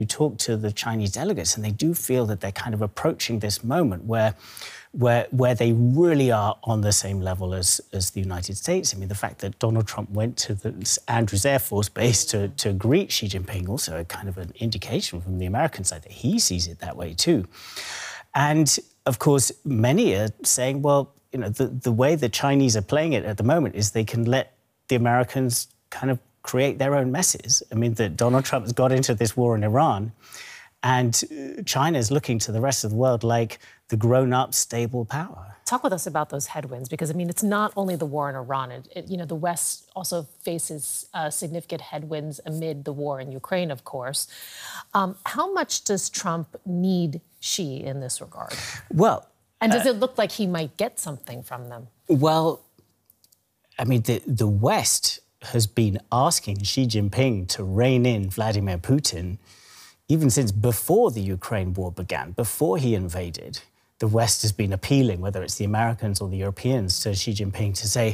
You talk to the Chinese delegates, and they do feel that they're kind of approaching this moment where they really are on the same level as the United States. I mean, the fact that Donald Trump went to the Andrews Air Force Base to greet Xi Jinping, also a kind of an indication from the American side that he sees it that way too. And, of course, many are saying, well, you know, the way the Chinese are playing it at the moment is they can let the Americans kind of create their own messes. I mean, that Donald Trump has got into this war in Iran, and China is looking to the rest of the world like the grown-up, stable power. Talk with us about those headwinds, because, I mean, it's not only the war in Iran. You know, the West also faces significant headwinds amid the war in Ukraine, of course. How much does Trump need Xi in this regard? Well... And does it look like he might get something from them? Well, I mean, the West has been asking Xi Jinping to rein in Vladimir Putin even since before the Ukraine war began, before he invaded. The West has been appealing, whether it's the Americans or the Europeans, to Xi Jinping to say,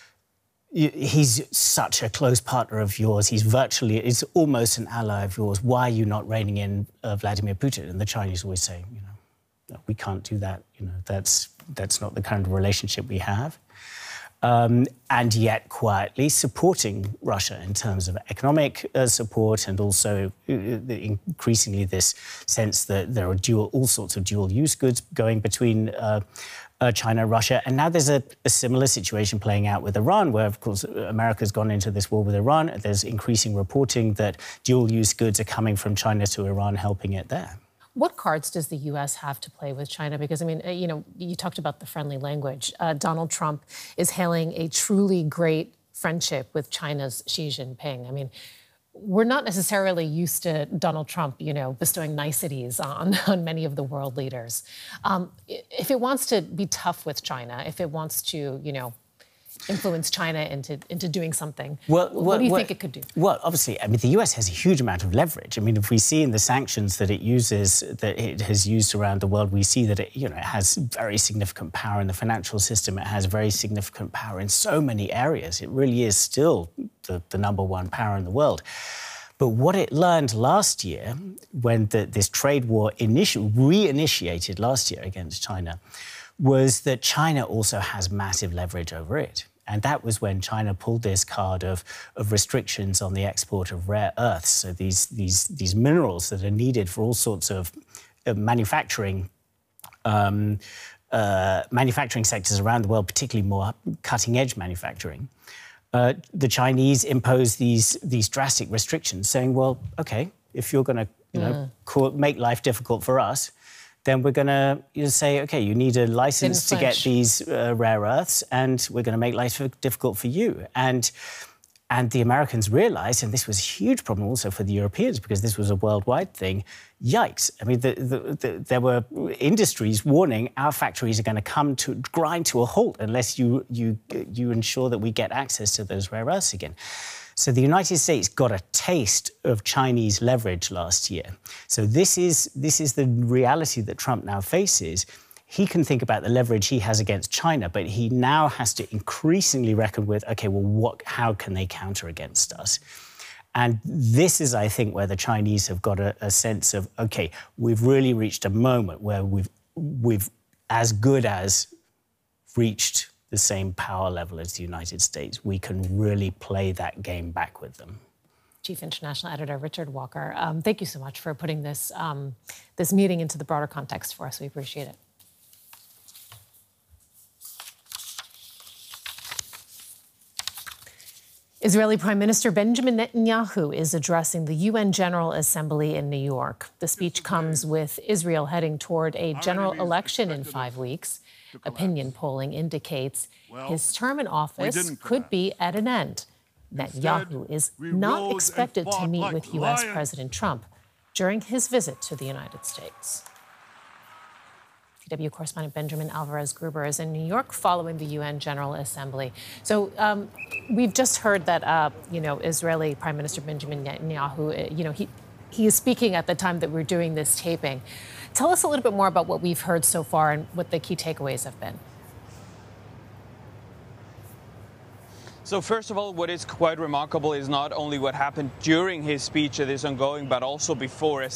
he's such a close partner of yours, he's almost an ally of yours, why are you not reining in Vladimir Putin? And the Chinese always say, you know, no, we can't do that, you know, that's not the kind of relationship we have. And yet quietly supporting Russia in terms of economic support, and also increasingly this sense that there are all sorts of dual-use goods going between China and Russia. And now there's a similar situation playing out with Iran, where, of course, America's gone into this war with Iran. There's increasing reporting that dual-use goods are coming from China to Iran, helping it there. What cards does the U.S. have to play with China? Because, I mean, you know, you talked about the friendly language. Donald Trump is hailing a truly great friendship with China's Xi Jinping. I mean, we're not necessarily used to Donald Trump, you know, bestowing niceties on many of the world leaders. If it wants to be tough with China, if it wants to, you know, influence China into doing something, what do you think it could do? Well, obviously, I mean, the US has a huge amount of leverage. I mean, if we see in the sanctions that it has used around the world, we see that it has very significant power in the financial system. It has very significant power in so many areas. It really is still the #1 power in the world. But what it learned last year, when this trade war reinitiated last year against China, was that China also has massive leverage over it. And that was when China pulled this card of restrictions on the export of rare earths, so these minerals that are needed for all sorts of manufacturing sectors around the world, particularly more cutting-edge manufacturing. The Chinese imposed these drastic restrictions, saying, well, OK, if you're going to make life difficult for us, then we're going to say, OK, you need a license to get these rare earths, and we're going to make life difficult for you. And the Americans realized, and this was a huge problem also for the Europeans, because this was a worldwide thing, yikes. I mean, there were industries warning our factories are going to grind to a halt unless you ensure that we get access to those rare earths again. So the United States got a taste of Chinese leverage last year. So this is the reality that Trump now faces. He can think about the leverage he has against China, but he now has to increasingly reckon with, OK, well, how can they counter against us? And this is, I think, where the Chinese have got a sense of, OK, we've really reached a moment where we've as good as reached the same power level as the United States. We can really play that game back with them. Chief International Editor Richard Walker, thank you so much for putting this meeting into the broader context for us. We appreciate it. Israeli Prime Minister Benjamin Netanyahu is addressing the UN General Assembly in New York. The speech comes with Israel heading toward a general election in 5 weeks. Opinion polling indicates his term in office could be at an end. Netanyahu is not expected to meet with U.S. President Trump during his visit to the United States. DW correspondent Benjamin Alvarez-Gruber is in New York following the UN General Assembly. So we've just heard that, Israeli Prime Minister Benjamin Netanyahu, he is speaking at the time that we're doing this taping. Tell us a little bit more about what we've heard so far and what the key takeaways have been. So first of all, what is quite remarkable is not only what happened during his speech that is ongoing, but also before.